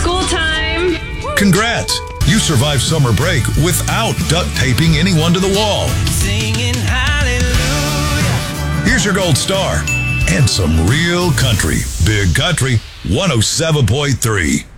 school time. Congrats! You survived summer break without duct taping anyone to the wall. Singing hallelujah. Here's your gold star and some real country. Big Country 107.3.